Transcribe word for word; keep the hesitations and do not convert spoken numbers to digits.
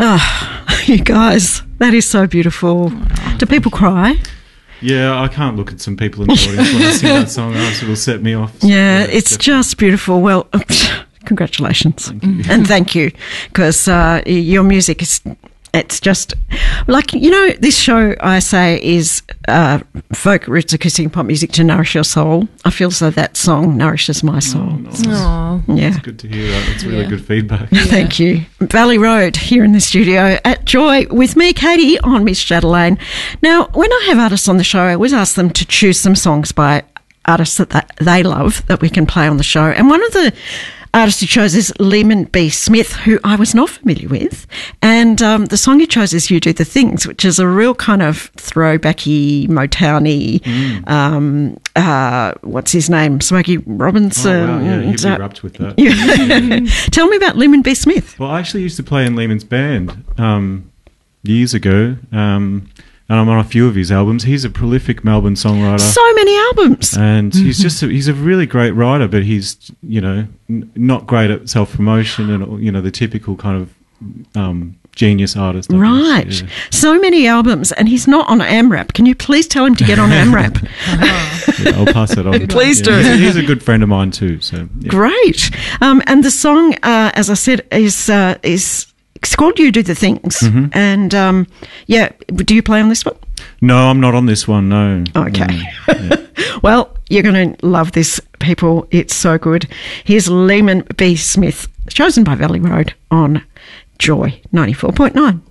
Oh, you guys, that is so beautiful. Oh, Do people cry? Yeah, I can't look at some people in the audience when I sing that song, else it'll set me off. Yeah, it's definitely. Just beautiful. Well, congratulations. Thank you. And thank you, because uh, your music is, it's just, like, you know, this show, I say, is uh, folk, roots, acoustic pop music to nourish your soul. I feel as though that song nourishes my soul. Oh, nice. Aww. Yeah. It's good to hear that. That's really Yeah. good feedback. Yeah. Thank you. Valley Road here in the studio at Joy with me, Katie, on Miss Chatelaine. Now, when I have artists on the show, I always ask them to choose some songs by artists that they- they love that we can play on the show. And one of the artist he chose is Lehman B. Smith, who I was not familiar with. And um, the song he chose is You Do the Things, which is a real kind of throwbacky, Motowny, mm. um, uh, what's his name? Smokey Robinson. Oh, wow, yeah, he'd be uh, wrapped with that. Yeah. Tell me about Lehman B. Smith. Well, I actually used to play in Lehman's band um, years ago. Um, and I'm on a few of his albums. He's a prolific Melbourne songwriter. So many albums. And he's just a, he's a really great writer, but he's, you know, n- not great at self-promotion and, you know, the typical kind of um, genius artist. I Right. guess. Yeah. So many albums, and he's not on AMRAP. Can you please tell him to get on AMRAP? Yeah, I'll pass it on. Please Yeah, do. He's, he's a good friend of mine too. So yeah. Great. Um, and the song, uh, as I said, is uh, is it's called You Do the Things. Mm-hmm. And, um, yeah, do you play on this one? No, I'm not on this one, no. Okay. Mm, yeah. Well, you're going to love this, people. It's so good. Here's Lehman B. Smith, chosen by Valley Road on Joy ninety-four point nine.